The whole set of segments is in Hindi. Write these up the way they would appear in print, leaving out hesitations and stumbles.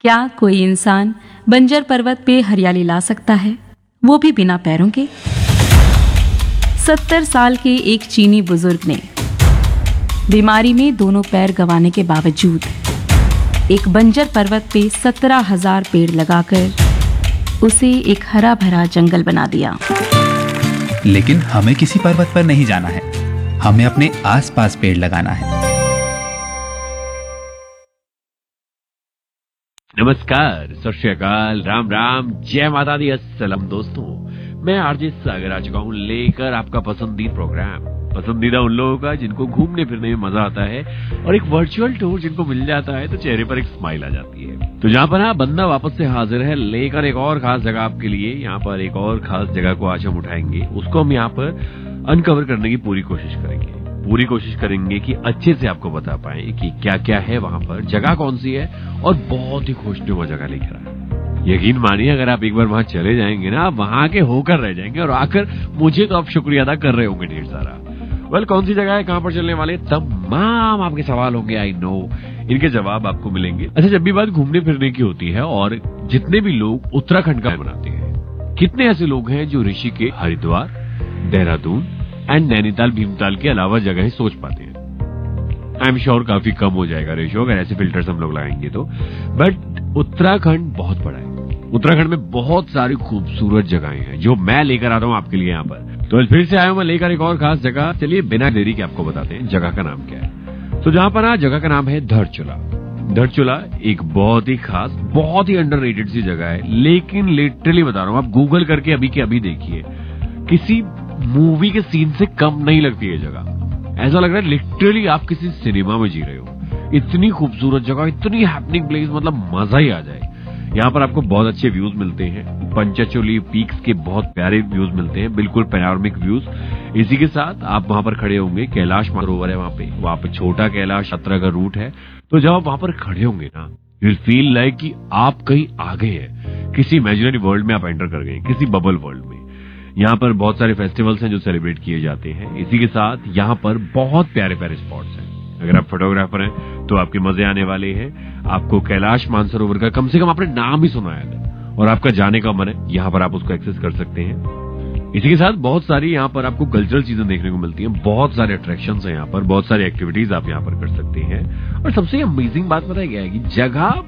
क्या कोई इंसान बंजर पर्वत पे हरियाली ला सकता है, वो भी बिना पैरों के? 70 साल के एक चीनी बुजुर्ग ने बीमारी में दोनों पैर गंवाने के बावजूद एक बंजर पर्वत पे 17,000 पेड़ लगाकर उसे एक हरा भरा जंगल बना दिया। लेकिन हमें किसी पर्वत पर नहीं जाना है, हमें अपने आसपास पेड़ लगाना है। नमस्कार, सत श्री अकाल, राम राम, जय माता दी, अस्सलाम दोस्तों। मैं आरजे सागर आ चुका हूँ लेकर आपका पसंदीदा उन लोगों का जिनको घूमने फिरने में मजा आता है और एक वर्चुअल टूर जिनको मिल जाता है तो चेहरे पर एक स्माइल आ जाती है। तो जहाँ पर बंदा वापस से हाजिर है लेकर एक और खास जगह आपके लिए। यहाँ पर एक और खास जगह को आज हम उठाएंगे, उसको हम यहाँ पर अनकवर करने की पूरी कोशिश करेंगे कि अच्छे से आपको बता पाए कि क्या क्या है वहाँ पर, जगह कौन सी है और बहुत ही खुशनुमा जगह लेकर आए। यकीन मानिए, अगर आप एक बार वहां चले जाएंगे ना, आप वहां के होकर रह जाएंगे और आकर मुझे तो आप शुक्रिया अदा कर रहे होंगे ढेर सारा। कौन सी जगह है, कहां पर चलने वाले, तमाम आपके सवाल होंगे, आई नो, इनके जवाब आपको मिलेंगे। अच्छा, जब भी बात घूमने फिरने की होती है और जितने भी लोग उत्तराखंड का बनाते हैं, कितने ऐसे लोग हैं जो ऋषिकेश, हरिद्वार, देहरादून एंड नैनीताल, भीमताल के अलावा जगह सोच पाते हैं। आई एम श्योर काफी कम हो जाएगा रेशियो अगर ऐसे फिल्टर्स हम लोग लगाएंगे तो। बट उत्तराखंड बहुत बड़ा है। उत्तराखंड में बहुत सारी खूबसूरत जगहें हैं जो मैं लेकर आता हूँ आपके लिए यहाँ पर। तो फिर से आया हूँ मैं लेकर एक और खास जगह। चलिए बिना देरी के आपको बताते हैं जगह का नाम क्या है। तो जहाँ पर जगह का नाम है धरचूला। धरचूला एक बहुत ही खास, बहुत ही अंडररेटेड सी जगह है, लेकिन लिटरली बता रहा हूँ, आप गूगल करके अभी के अभी देखिए, किसी मूवी के सीन से कम नहीं लगती है जगह। ऐसा लग रहा है लिटरली आप किसी सिनेमा में जी रहे हो। इतनी खूबसूरत जगह, इतनी हैपनिंग प्लेस, मतलब मजा ही आ जाए। यहाँ पर आपको बहुत अच्छे व्यूज मिलते हैं, पंचचोली पीक्स के बहुत प्यारे व्यूज मिलते हैं, बिल्कुल पैनोरामिक व्यूज। इसी के साथ आप वहां पर खड़े होंगे, कैलाश मानसरोवर है वहां पे छोटा कैलाश यात्रा का रूट है। तो जब आप वहां पर खड़े होंगे ना, यू विल फील लाइक कि आप कहीं आगे हैं, किसी इमेजिनरी वर्ल्ड में आप एंटर कर गए, किसी बबल वर्ल्ड में। यहाँ पर बहुत सारे फेस्टिवल्स हैं जो सेलिब्रेट किए जाते हैं। इसी के साथ यहाँ पर बहुत प्यारे प्यारे स्पॉट्स हैं। अगर आप फोटोग्राफर हैं तो आपके मजे आने वाले हैं। आपको कैलाश मानसरोवर का कम से कम आपने नाम ही सुनाया था और आपका जाने का मन है, यहाँ पर आप उसको एक्सेस कर सकते हैं। इसी के साथ बहुत सारी यहाँ पर आपको कल्चरल चीजें देखने को मिलती हैं, बहुत सारे अट्रैक्शंस हैं यहाँ पर, बहुत सारी एक्टिविटीज आप यहाँ पर कर सकते हैं। और सबसे अमेजिंग बात पता है क्या है कि जगह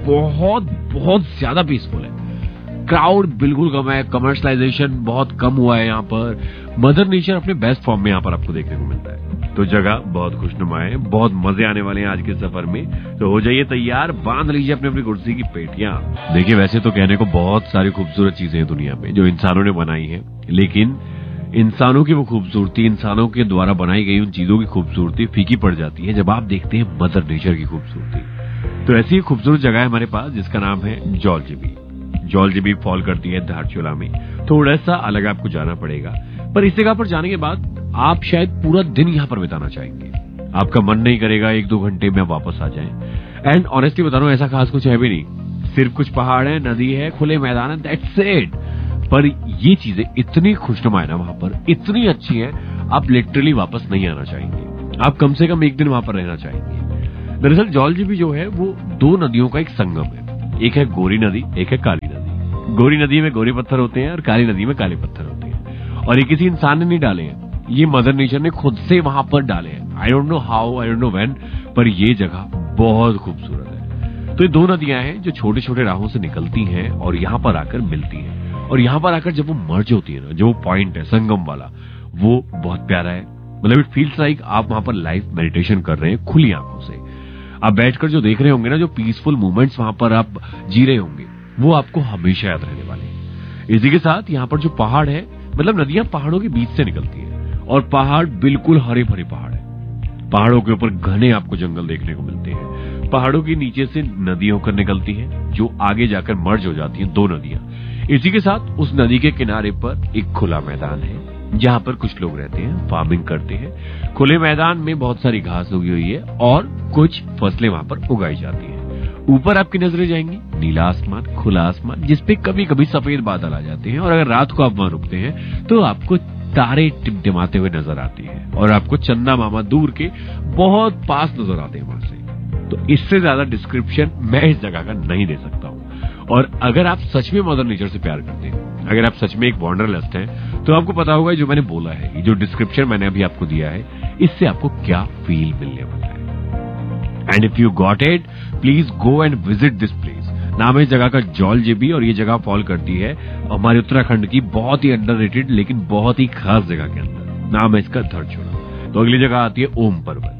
बहुत बहुत ज्यादा पीसफुल है। क्राउड बिल्कुल कम है, कमर्शलाइजेशन बहुत कम हुआ है यहाँ पर। मदर नेचर अपने बेस्ट फॉर्म में यहाँ पर आपको देखने को मिलता है। तो जगह बहुत खुशनुमा है, बहुत मजे आने वाले हैं आज के सफर में। तो हो जाइए तैयार, बांध लीजिए अपनी अपनी कुर्सी की पेटियां। देखिए, वैसे तो कहने को बहुत सारी खूबसूरत चीजें हैं दुनिया में जो इंसानों ने बनाई है, लेकिन इंसानों की वो खूबसूरती, इंसानों के द्वारा बनाई गई उन चीजों की खूबसूरती फीकी पड़ जाती है जब आप देखते हैं मदर नेचर की खूबसूरती। तो ऐसी खूबसूरत जगह है हमारे पास जिसका नाम है जौलजीबी। जौलजीबी फॉल करती है धारचूला में। थोड़ा सा अलग आपको जाना पड़ेगा, पर इस जगह पर जाने के बाद आप शायद पूरा दिन यहाँ पर बिताना चाहेंगे। आपका मन नहीं करेगा 1-2 घंटे में वापस आ जाएं। एंड ऑनेस्टली बता रहा हूँ, ऐसा खास कुछ है भी नहीं, सिर्फ कुछ पहाड़ है, नदी है, खुले मैदान है, दैट्स इट। पर ये चीजें इतनी खुशनुमा है ना वहां पर, इतनी अच्छी है, आप लिटरली वापस नहीं आना चाहेंगे। आप कम से कम एक दिन वहां पर रहना चाहेंगे। दरअसल जौलजीबी जो है वो 2 नदियों का एक संगम है। एक है गोरी नदी, एक है काली नदी। गोरी नदी में गोरी पत्थर होते हैं और काली नदी में काले पत्थर होते हैं। और ये किसी इंसान ने नहीं डाले हैं, ये मदर नेचर ने खुद से वहां पर डाले हैं। I don't know how, I don't know when, पर ये जगह बहुत खूबसूरत है। तो ये 2 नदियां हैं जो छोटे छोटे राहों से निकलती हैं और यहाँ पर आकर मिलती हैं। और यहाँ पर आकर जब वो मर्ज होती है ना, जो पॉइंट है संगम वाला, वो बहुत प्यारा है। मतलब इट फील्स लाइक आप वहां पर लाइव मेडिटेशन कर रहे हैं खुली आंखों से। आप बैठकर जो देख रहे होंगे ना, जो पीसफुल मोमेंट्स वहां पर आप जी रहे होंगे, वो आपको हमेशा याद रहने वाले हैं। इसी के साथ यहाँ पर जो पहाड़ है, मतलब नदियां पहाड़ों के बीच से निकलती है और पहाड़ बिल्कुल हरे भरे पहाड़ है। पहाड़ों के ऊपर घने आपको जंगल देखने को मिलते हैं। पहाड़ों के नीचे से नदी होकर निकलती है जो आगे जाकर मर्ज हो जाती है 2 नदियां। इसी के साथ उस नदी के किनारे पर एक खुला मैदान है जहां पर कुछ लोग रहते हैं, फार्मिंग करते हैं। खुले मैदान में बहुत सारी घास उगी हुई है और कुछ फसलें वहां पर उगाई जाती हैं। ऊपर आपकी नजरें जाएंगी, नीला आसमान, खुला आसमान, जिसपे कभी कभी सफेद बादल आ जाते हैं। और अगर रात को आप वहां रुकते हैं तो आपको तारे टिमटिमाते हुए नजर आते हैं और आपको चंदा मामा दूर के बहुत पास नजर आते हैं वहां से। तो इससे ज्यादा डिस्क्रिप्शन मैं इस जगह का नहीं दे सकता हूं। और अगर आप सच में मदर नेचर से प्यार करते हैं, अगर आप सच में एक वांडरलस्ट हैं, तो आपको पता होगा जो मैंने बोला है, जो डिस्क्रिप्शन मैंने अभी आपको दिया है, इससे आपको क्या फील मिलने वाला है। And if you got it, please go and visit this place. नाम है इस जगह का जौलजीबी, और ये जगह फॉल करती है हमारे उत्तराखंड की बहुत ही अंडररेटेड लेकिन बहुत ही खास जगह के अंदर। नाम है इसका धरचोला। तो अगली जगह आती है ओम पर्वत।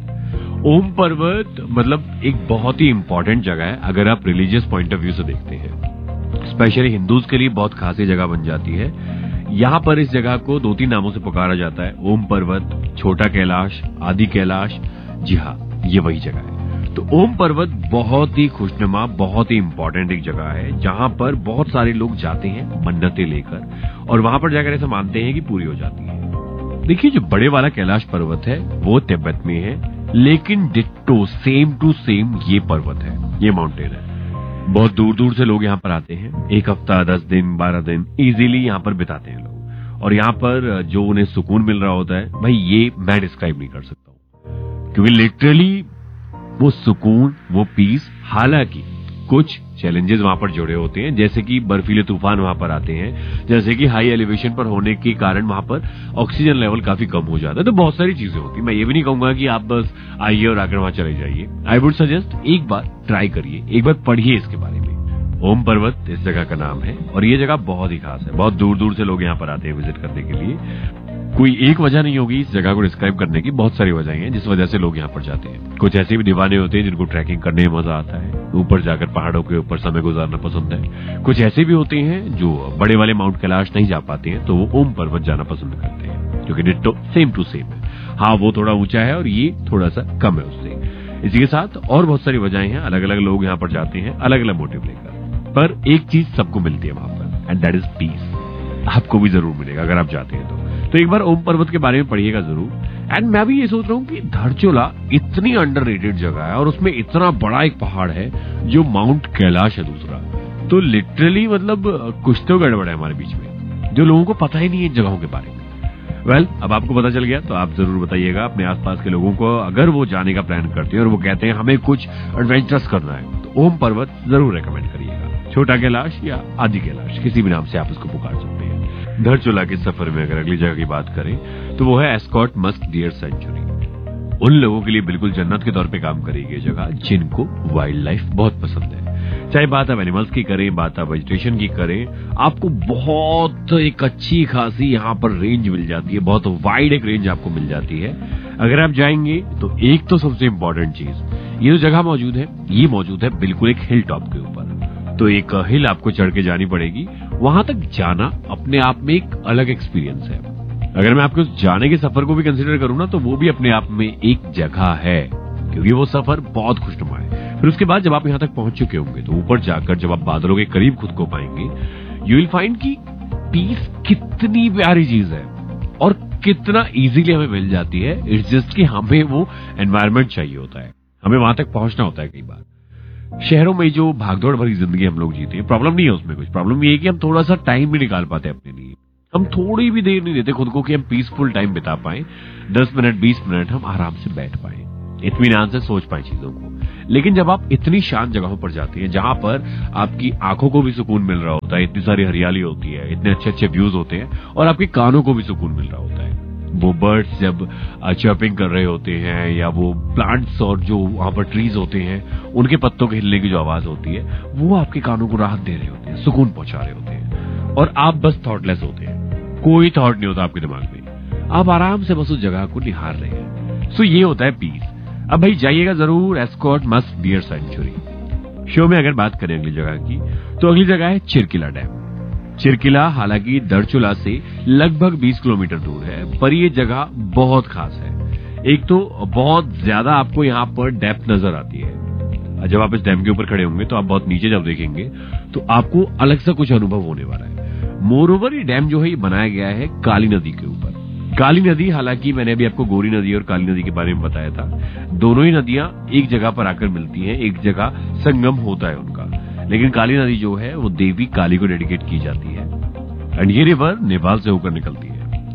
ओम पर्वत मतलब एक बहुत ही इंपॉर्टेंट जगह है अगर आप रिलीजियस पॉइंट ऑफ व्यू से देखते हैं। स्पेशली हिंदूज के लिए बहुत खासी जगह बन जाती है। यहाँ पर इस जगह को 2-3 नामों से पुकारा जाता है, ओम पर्वत, छोटा कैलाश, आदि कैलाश। जी हाँ, ये वही जगह है। तो ओम पर्वत बहुत ही खुशनुमा, बहुत ही इंपॉर्टेंट एक जगह है जहां पर बहुत सारे लोग जाते हैं मन्नतें लेकर, और वहां पर जाकर ऐसा मानते हैं कि पूरी हो जाती है। देखिए, जो बड़े वाला कैलाश पर्वत है वो तिब्बत में है, लेकिन डिट्टो सेम टू सेम ये पर्वत है, ये माउंटेन है। बहुत दूर दूर से लोग यहाँ पर आते हैं, 1 हफ्ता, 10 दिन, 12 दिन इजीली यहाँ पर बिताते हैं लोग। और यहाँ पर जो उन्हें सुकून मिल रहा होता है, भाई ये मैं डिस्क्राइब नहीं कर सकता हूँ, क्योंकि लिटरली वो सुकून, वो पीस। हालांकि कुछ चैलेंजेस वहां पर जुड़े होते हैं, जैसे कि बर्फीले तूफान वहां पर आते हैं, जैसे कि हाई एलिवेशन पर होने के कारण वहां पर ऑक्सीजन लेवल काफी कम हो जाता है। तो बहुत सारी चीजें होती है। मैं ये भी नहीं कहूंगा कि आप बस आइए और आकर वहां चले जाइए। आई वुड सजेस्ट एक बार ट्राई करिए, एक बार पढ़िए इसके बारे में। ओम पर्वत इस जगह का नाम है, और ये जगह बहुत ही खास है। बहुत दूर दूर से लोग यहाँ पर आते हैं विजिट करने के लिए। कोई एक वजह नहीं होगी इस जगह को डिस्क्राइब करने की, बहुत सारी वजहें हैं जिस वजह से लोग यहाँ पर जाते हैं। कुछ ऐसे भी दीवाने होते हैं जिनको ट्रैकिंग करने में मजा आता है, ऊपर जाकर पहाड़ों के ऊपर समय गुजारना पसंद है। कुछ ऐसे भी होते हैं जो बड़े वाले माउंट कैलाश नहीं जा पाते हैं, तो वो ओम पर्वत जाना पसंद करते हैं, क्योंकि डिट्टो सेम टू सेम है। हाँ, वो थोड़ा ऊंचा है और ये थोड़ा सा कम है उससे। इसी के साथ और बहुत सारी वजहें हैं, अलग अलग लोग यहाँ पर जाते हैं अलग अलग मोटिव लेकर। पर एक चीज सबको मिलती है वहां पर, एंड दैट इज पीस। आपको भी जरूर मिलेगा अगर आप जाते हैं तो एक बार ओम पर्वत के बारे में पढ़िएगा जरूर। एंड मैं भी ये सोच रहा हूँ कि धरचोला इतनी अंडररेटेड जगह है और उसमें इतना बड़ा एक पहाड़ है जो माउंट कैलाश है दूसरा। तो लिटरली मतलब कुछ तो गड़बड़ है हमारे बीच में, जो लोगों को पता ही नहीं है इन जगहों के बारे में। वेल, अब आपको पता चल गया तो आप जरूर बताइएगा अपने आसपास के लोगों को, अगर वो जाने का प्लान करते हैं और वो कहते हैं हमें कुछ एडवेंचरस करना है, तो ओम पर्वत जरूर रेकमेंड करिएगा। छोटा कैलाश या आदि कैलाश, किसी भी नाम से आप इसको पुकार सकते हैं। धरचोला के सफर में अगर अगली जगह की बात करें तो वो है एस्कॉट मस्क डियर सेंचुरी। उन लोगों के लिए बिल्कुल जन्नत के तौर पे काम करेगी ये जगह जिनको वाइल्ड लाइफ बहुत पसंद है। चाहे बात आप एनिमल्स की करें, बात आप वेजिटेशन की करें, आपको बहुत एक अच्छी खासी यहाँ पर रेंज मिल जाती है, बहुत वाइड एक रेंज आपको मिल जाती है। अगर आप जाएंगे तो एक तो सबसे इंपॉर्टेंट चीज, ये जो जगह मौजूद है, ये मौजूद है बिल्कुल एक हिल टॉप के ऊपर। तो एक हिल आपको चढ़ के जानी पड़ेगी। वहां तक जाना अपने आप में एक अलग एक्सपीरियंस है। अगर मैं आपके उस जाने के सफर को भी कंसीडर करूं ना, तो वो भी अपने आप में एक जगह है, क्योंकि वो सफर बहुत खुशनुमा है। फिर उसके बाद जब आप यहां तक पहुंच चुके होंगे तो ऊपर जाकर जब आप बादलों के करीब खुद को पाएंगे, यू विल फाइंड कि पीस कितनी प्यारी चीज है और कितना इजीली हमें मिल जाती है। इट्स जस्ट कि हमें वो एनवायरनमेंट चाहिए होता है, हमें वहां तक पहुंचना होता है। कई बार शहरों में जो भागदौड़ भरी जिंदगी हम लोग जीते हैं, प्रॉब्लम नहीं है उसमें कुछ, प्रॉब्लम ये है कि हम थोड़ा सा टाइम भी निकाल पाते हैं अपने लिए। हम थोड़ी भी देर नहीं देते खुद को कि हम पीसफुल टाइम बिता पाए, 10 मिनट 20 मिनट हम आराम से बैठ पाए, इत्मीनान से सोच पाए चीजों को। लेकिन जब आप इतनी शांत जगहों पर जाते हैं जहां पर आपकी आंखों को भी सुकून मिल रहा होता है, इतनी सारी हरियाली होती है, इतने अच्छे अच्छे व्यूज होते हैं, और आपके कानों को भी सुकून मिल रहा होता है, वो बर्ड्स जब चर्पिंग कर रहे होते हैं, या वो प्लांट्स और जो वहां पर ट्रीज होते हैं उनके पत्तों के हिलने की जो आवाज होती है, वो आपके कानों को राहत दे रहे होते हैं, सुकून पहुंचा रहे होते हैं, और आप बस थॉटलेस होते हैं। कोई थॉट नहीं होता आपके दिमाग में, आप आराम से बस उस जगह को निहार रहे हैं। सो ये होता है पीस। अब भाई जाइएगा जरूर escort musk deer century. Show में अगर बात करें अगली जगह की, तो अगली जगह है चिरकिला डैम। चिरकिला हालांकि धरचोला से लगभग 20 किलोमीटर दूर है, पर यह जगह बहुत खास है। एक तो बहुत ज्यादा आपको यहाँ पर डेप्थ नजर आती है। जब आप इस डैम के ऊपर खड़े होंगे तो आप बहुत नीचे जब देखेंगे तो आपको अलग सा कुछ अनुभव होने वाला है। मोर ओवर ये डैम जो है ये बनाया गया है काली नदी के ऊपर। काली नदी, हालांकि मैंने अभी आपको गोरी नदी और काली नदी के बारे में बताया था, दोनों ही नदियां एक जगह पर आकर मिलती हैं, एक जगह संगम होता है उनका। लेकिन काली नदी जो है वो देवी काली को डेडिकेट की जाती है, एंड ये रिवर नेपाल से होकर निकलती है।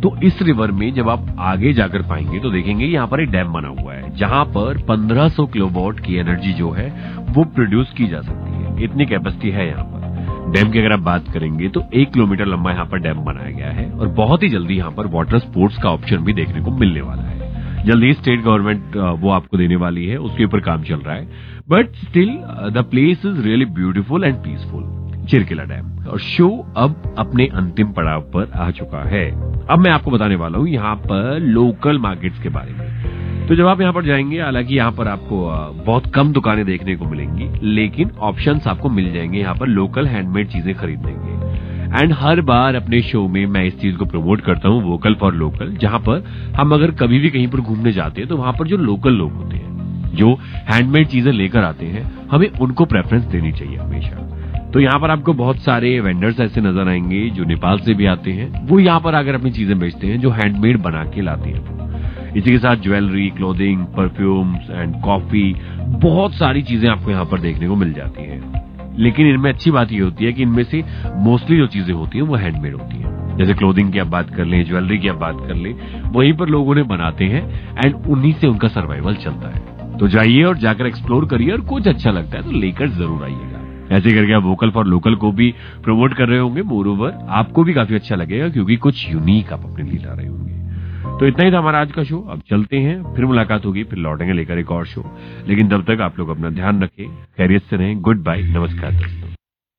तो इस रिवर में जब आप आगे जाकर पाएंगे तो देखेंगे यहाँ पर एक डैम बना हुआ है जहां पर 1500 किलोवाट की एनर्जी जो है वो प्रोड्यूस की जा सकती है। इतनी कैपेसिटी है यहाँ पर। डैम की अगर आप बात करेंगे तो 1 किलोमीटर लंबा यहाँ पर डैम बनाया गया है और बहुत ही जल्दी यहाँ पर वाटर स्पोर्ट्स का ऑप्शन भी देखने को मिलने वाला है। जल्दी स्टेट गवर्नमेंट वो आपको देने वाली है, उसके ऊपर काम चल रहा है। But still the place is really beautiful and peaceful. चिरकिला dam और शो अब अपने अंतिम पड़ाव पर आ चुका है। अब मैं आपको बताने वाला हूँ यहाँ पर लोकल मार्केट्स के बारे में। तो जब आप यहाँ पर जाएंगे, हालांकि यहाँ पर आपको बहुत कम दुकानें देखने को मिलेंगी, लेकिन ऑप्शंस आपको मिल जाएंगे यहाँ पर लोकल हैंडमेड चीजें खरीदने के। एंड हर बार अपने शो में मैं इस चीज को प्रमोट करता हूँ, वोकल फॉर लोकल, जहां पर हम अगर कभी भी कहीं पर घूमने जाते हैं तो वहां पर जो लोकल लोग होते हैं, जो हैंडमेड चीजें लेकर आते हैं, हमें उनको प्रेफरेंस देनी चाहिए हमेशा। तो यहाँ पर आपको बहुत सारे वेंडर्स ऐसे नजर आएंगे जो नेपाल से भी आते हैं। वो यहाँ पर आकर अपनी चीजें बेचते हैं जो हैंडमेड बना के लाते हैं। इसी के साथ jewellery, clothing, perfumes and coffee, बहुत सारी चीजें आपको यहाँ पर देखने को मिल जाती हैं। लेकिन इनमें अच्छी बात ये होती है कि इनमें से मोस्टली जो चीजें होती हैं वो हैंडमेड होती हैं। जैसे क्लोथिंग की आप बात कर लें, ज्वेलरी की आप बात कर लें, वहीं पर लोगों ने बनाते हैं एंड उन्हीं से उनका सर्वाइवल चलता है। तो जाइए और जाकर एक्सप्लोर करिए और कुछ अच्छा लगता है तो लेकर जरूर आइएगा। ऐसे करके आप वोकल फॉर लोकल को भी प्रमोट कर रहे होंगे। मोरओवर आपको भी काफी अच्छा लगेगा क्योंकि कुछ यूनिक आप अपने लिए ला रहे होंगे। तो इतना ही था हमारा आज का शो। अब चलते हैं, फिर मुलाकात होगी, फिर लौटेंगे लेकर एक और शो। लेकिन तब तक आप लोग अपना ध्यान रखें, खैरियत से रहें। गुड बाय, नमस्कार दोस्तों।